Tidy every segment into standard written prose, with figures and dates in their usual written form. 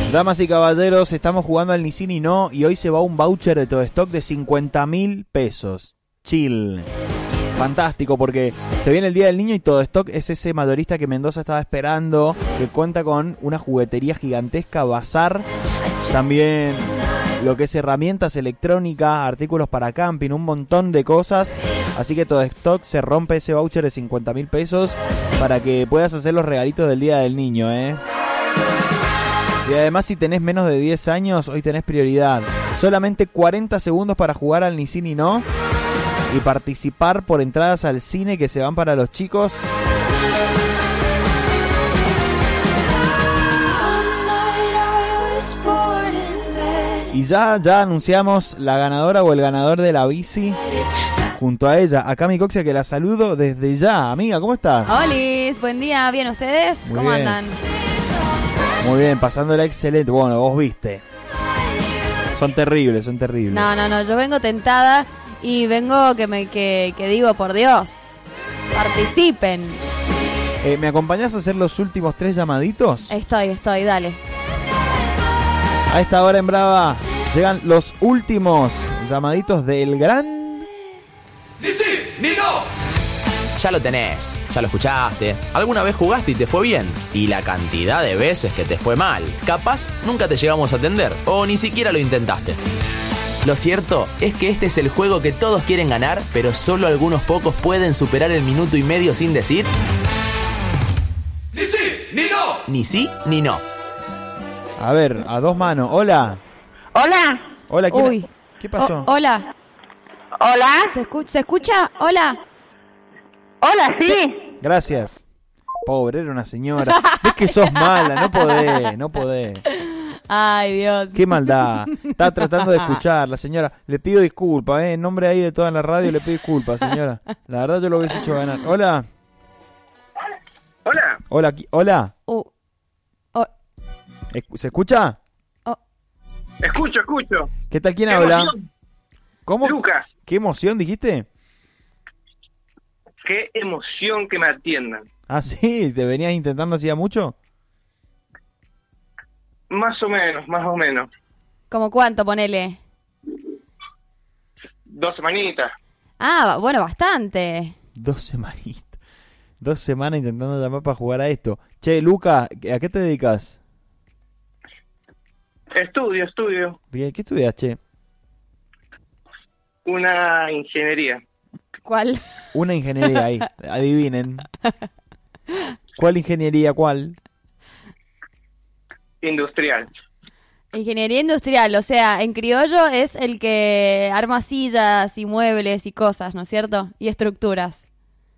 Damas y caballeros, estamos jugando al Ni sí ni no y hoy se va un voucher de Todo Stock de 50.000 pesos. Chill. Fantástico, porque se viene el Día del Niño y Todo Stock es ese mayorista que Mendoza estaba esperando, que cuenta con una juguetería gigantesca, bazar, también lo que es herramientas electrónicas, artículos para camping, un montón de cosas. Así que Todo Stock se rompe ese voucher de 50.000 pesos para que puedas hacer los regalitos del Día del Niño, Y además, si tenés menos de 10 años, hoy tenés prioridad. Solamente 40 segundos para jugar al Ni sí ni no y participar por entradas al cine que se van para los chicos. Y ya anunciamos la ganadora o el ganador de la bici junto a ella. Acá mi Coxia, que la saludo desde ya. Amiga, ¿cómo estás? Holis, buen día. ¿Bien ustedes? Muy ¿Cómo bien. andan? Muy bien, pasándola excelente. Bueno, vos viste. Son terribles. No, yo vengo tentada y vengo que digo, por Dios, participen. ¿Me acompañás a hacer los últimos 3 llamaditos? Estoy, dale. A esta hora en Brava llegan los últimos llamaditos del gran... ¡Ni sí, ni no! Ya lo tenés, ya lo escuchaste, alguna vez jugaste y te fue bien, y la cantidad de veces que te fue mal. Capaz nunca te llegamos a atender, o ni siquiera lo intentaste. Lo cierto es que este es el juego que todos quieren ganar, pero solo algunos pocos pueden superar el minuto y medio sin decir... ¡Ni sí, ni no! Ni sí, ni no. A ver, a 2 manos. Hola. Hola. Hola, ¿quién? Uy. ¿Qué pasó? Hola. Hola. ¿Se escucha? Hola. Hola, sí. Gracias. Pobre, era una señora. Es que sos mala, no podés. Ay, Dios. Qué maldad. Está tratando de escuchar la señora. Le pido disculpas, en nombre ahí de toda la radio le pido disculpas, señora. La verdad yo lo hubiese hecho ganar. Hola. Hola. Hola, hola. ¿Se escucha? Escucho. ¿Qué tal? ¿Quién ¿Qué habla? emoción? ¿Cómo? Lucas. ¿Qué emoción dijiste? Qué emoción que me atiendan. Ah, sí, ¿te venías intentando hacía mucho? Más o menos. ¿Cómo cuánto, ponele? 2 semanitas. Ah, bueno, bastante. 2 semanitas. 2 semanas intentando llamar para jugar a esto. Che, Luca, ¿a qué te dedicas? Estudio. Bien, ¿qué estudias, che? Una ingeniería. ¿Cuál? Una ingeniería ahí, adivinen. ¿Cuál ingeniería, cuál? Industrial. Ingeniería industrial, o sea, en criollo es el que arma sillas y muebles y cosas, ¿no es cierto? Y estructuras.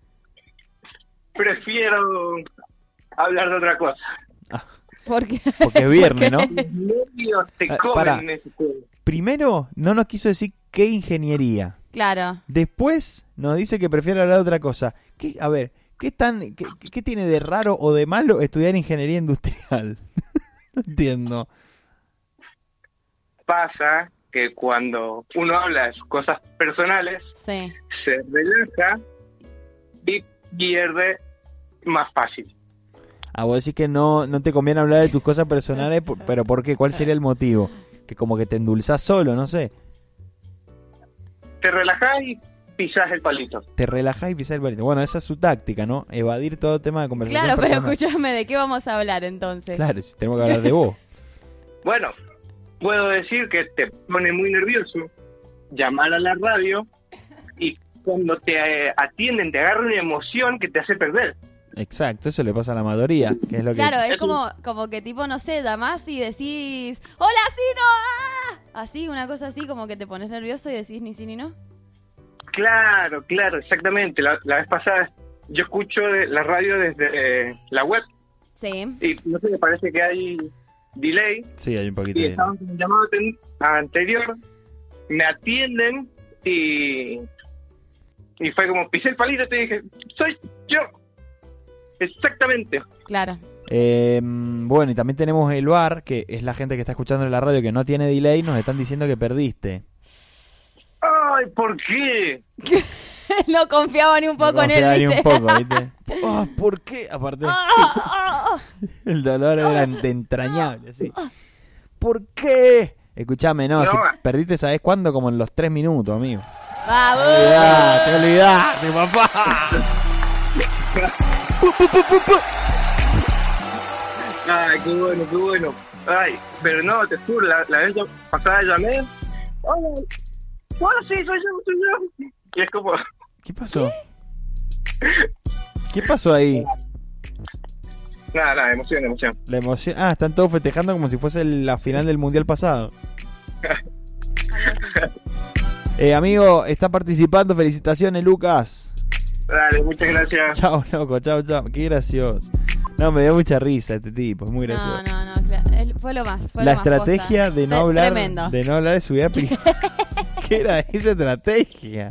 Prefiero hablar de otra cosa. ¿Por qué? Porque es viernes, ¿no? Los medios te comen Pará. en ese juego. Primero, no nos quiso decir qué ingeniería. Claro. Después, nos dice que prefiere hablar de otra cosa. A ver, ¿qué tiene de raro o de malo estudiar ingeniería industrial? No entiendo. Pasa que cuando uno habla de sus cosas personales, Sí. se relaja y pierde más fácil. Ah, vos decís que no te conviene hablar de tus cosas personales, pero ¿por qué? ¿Cuál sería el motivo? Que como que te endulzás solo, no sé. Te relajás y pisás el palito. Te relajás y pisás el palito. Bueno, esa es su táctica, ¿no? Evadir todo tema de conversación Claro, pero personal. escúchame, ¿de qué vamos a hablar entonces? Claro, si tenemos que hablar de vos. Bueno, puedo decir que te pone muy nervioso llamar a la radio y cuando te atienden te agarra una emoción que te hace perder. Exacto, eso le pasa a la mayoría, que es lo Claro, que... es como que tipo, no sé, llamás y decís, ¡hola, sí, no! ¡Ah! Así, una cosa así, como que te pones nervioso y decís ni sí ni no. Claro, exactamente. La vez pasada yo escucho la radio desde la web Sí. y no sé, me parece que hay delay. Sí, hay un poquito Y de... estaban con un llamado anterior, me atienden y fue como, pisé el palito y te dije, soy yo. Exactamente. Claro. Bueno, y también tenemos el bar, que es la gente que está escuchando en la radio que no tiene delay, nos están diciendo que perdiste. Ay, ¿por qué? No confiaba ni un poco en él, confiaba ni ¿viste? un poco, ¿viste? ¿Por qué? Aparte, el dolor era entrañable, sí. ¿Por qué? Escuchame, no, No. si perdiste, ¿sabés cuándo? Como en los 3 minutos, amigo. ¡Vamos! Te olvidaste, papá. Ay, qué bueno. Ay, pero no, te juro, la vez pasada llamé. Hola, sí, soy yo. Y es como... ¿Qué pasó? ¿Qué pasó ahí? Nada, emoción. La emoción. Ah, están todos festejando como si fuese la final del mundial pasado. Amigo, está participando. Felicitaciones, Lucas. Dale, muchas gracias. Chao, loco, chao. Qué gracioso. No, me dio mucha risa este tipo, es muy gracioso. No, claro. Fue lo más. Fue La lo más, estrategia posta. de no hablar Tremendo. de su vida privada. ¿Qué era esa estrategia?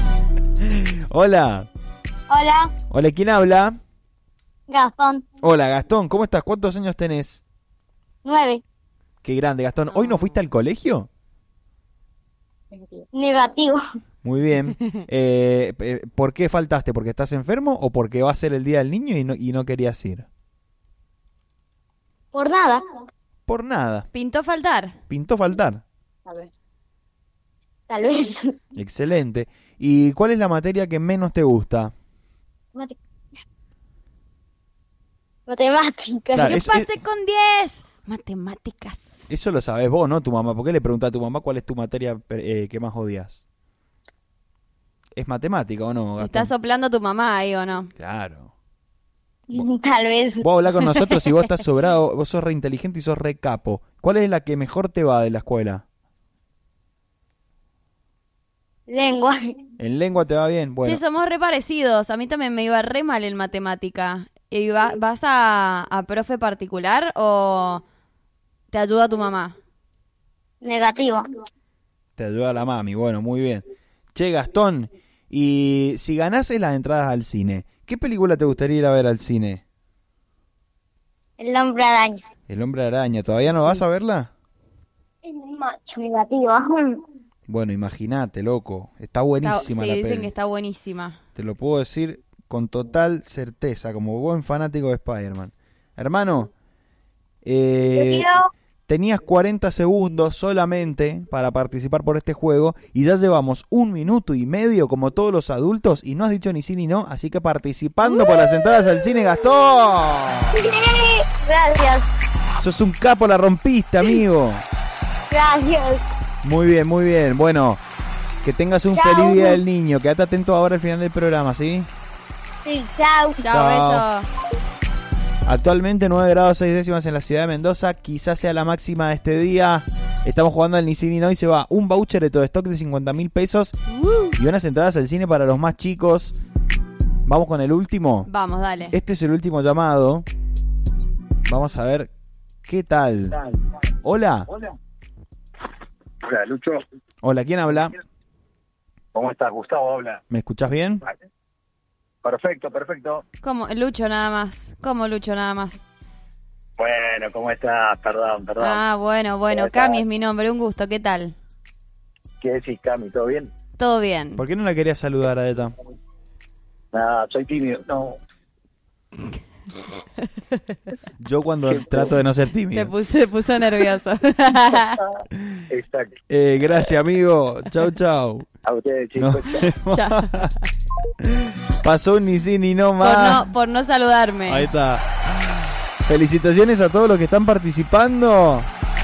Hola. Hola, ¿Quién habla? Gastón, Hola, Gastón, ¿cómo estás? ¿Cuántos años tenés? 9. Qué grande, Gastón. ¿Hoy no fuiste al colegio? Negativo. Muy bien. ¿Por qué faltaste? ¿Porque estás enfermo o porque va a ser el Día del Niño y no querías ir? Por nada. Por nada. Pintó faltar. Pintó faltar. Tal vez. Excelente. ¿Y cuál es la materia que menos te gusta? Matemáticas. Claro, ¿Qué es- pasé con 10? Matemáticas. Eso lo sabes vos, ¿no? Tu mamá. ¿Por qué le preguntás a tu mamá cuál es tu materia que más odias? ¿Es matemática o no, Gastón? ¿Está soplando tu mamá ahí o no? Claro. Tal vez. Vos hablás con nosotros y vos estás sobrado, vos sos re inteligente y sos re capo. ¿Cuál es la que mejor te va de la escuela? Lengua. ¿En lengua te va bien? Bueno, Sí, somos re parecidos. A mí también me iba re mal en matemática. ¿Y vas a profe particular o te ayuda tu mamá? Negativo. te ayuda la mami. Bueno, muy bien. Che, Gastón, y si ganases las entradas al cine, ¿qué película te gustaría ir a ver al cine? El hombre araña. El Hombre Araña. ¿Todavía no vas a verla? Macho. Negativo. Bueno, imagínate, loco. Está buenísima Sí, la dicen peli. que está buenísima. Te lo puedo decir con total certeza, como buen fanático de Spider-Man. Hermano, tenías 40 segundos solamente para participar por este juego y ya llevamos 1 minuto y medio como todos los adultos y no has dicho ni sí ni no, así que participando por las entradas al cine, Gastón. Gracias. Sos un capo, la rompiste, amigo. Gracias. Muy bien, muy bien. Bueno, que tengas un Chao. feliz día del niño. Quédate atento ahora al final del programa, ¿sí? Sí, chao. Chao, Chao. beso. Actualmente 9 grados 6 décimas en la ciudad de Mendoza. Quizás sea la máxima de este día. Estamos jugando al Ni sí ni no y se va un voucher de todo stock de 50.000 pesos y unas entradas al cine para los más chicos. Vamos con el último. Vamos, dale. Este es el último llamado. Vamos a ver qué tal. Hola. Hola, Lucho. Hola, ¿quién habla? ¿Cómo estás? Gustavo habla. ¿Me escuchás bien? Perfecto, perfecto. ¿Cómo? Lucho nada más. ¿Cómo Lucho nada más? Bueno, ¿cómo estás? Perdón. Ah, bueno. ¿Cómo estás? Cami es mi nombre. Un gusto. ¿Qué tal? ¿Qué decís, Cami? ¿Todo bien? Todo bien. ¿Por qué no la querías saludar a Eta? Nada, soy tímido. No. Yo cuando trato de no ser tímido. Se puso nervioso. Exacto. Gracias, amigo. Chau, chau. A ustedes, Nos chicos. vemos. Chao. Pasó un ni sí ni no más. Por no saludarme. Ahí está. Felicitaciones a todos los que están participando.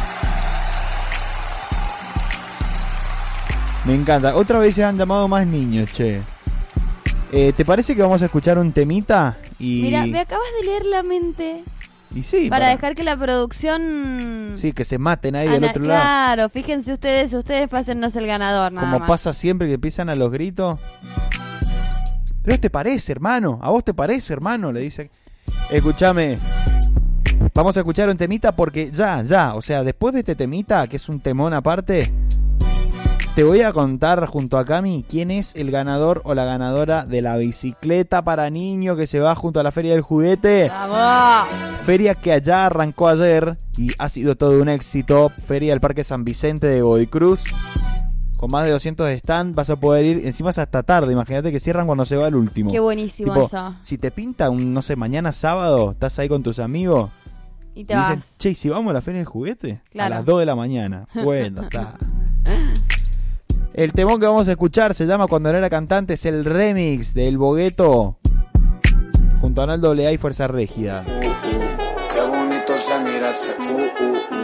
Me encanta. Otra vez se han llamado más niños, che. ¿Te parece que vamos a escuchar un temita? Y... Mira, me acabas de leer la mente. Y sí, Para dejar que la producción... Sí, que se maten ahí del otro lado. Claro, fíjense ustedes pásennos el ganador, nada Como más. pasa siempre que empiezan a los gritos. ¿Pero te parece, hermano? ¿A vos te parece, hermano? Le dice. Escúchame. Vamos a escuchar un temita porque ya. O sea, después de este temita, que es un temón aparte, te voy a contar junto a Cami quién es el ganador o la ganadora de la bicicleta para niños que se va junto a la Feria del Juguete. ¡Vamos! Feria que allá arrancó ayer y ha sido todo un éxito. Feria del Parque San Vicente de Godoy Cruz. Con más de 200 stands vas a poder ir. Encima es hasta tarde. Imagínate que cierran cuando se va el último. Qué buenísimo Tipo, eso. si te pinta un, no sé, mañana sábado, estás ahí con tus amigos, Y te Y dicen, vas. che, ¿y si vamos a la feria de juguete? Claro. A las 2 de la mañana. Bueno, está. El temón que vamos a escuchar se llama Cuando no era cantante, es el remix del Bogueto junto a Naldo AA y Fuerza Régida. Qué bonito se mira ese